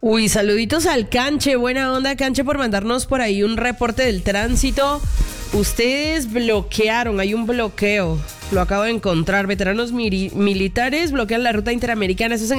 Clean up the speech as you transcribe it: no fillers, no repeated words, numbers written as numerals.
Uy, saluditos al Canche, buena onda Canche por mandarnos por ahí un reporte del tránsito. Ustedes bloquearon, hay un bloqueo, lo acabo de encontrar, veteranos militares bloquean la ruta interamericana, eso es en